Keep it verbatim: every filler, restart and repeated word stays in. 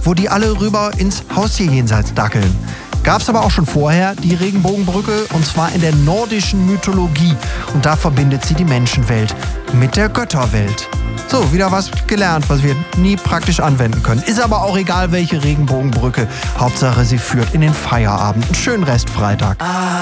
wo die alle rüber ins Haustierjenseits dackeln. Gab's aber auch schon vorher, die Regenbogenbrücke, und zwar in der nordischen Mythologie. Und da verbindet sie die Menschenwelt mit der Götterwelt. So, wieder was gelernt, was wir nie praktisch anwenden können. Ist aber auch egal, welche Regenbogenbrücke. Hauptsache, sie führt in den Feierabend. Einen schönen Rest Freitag.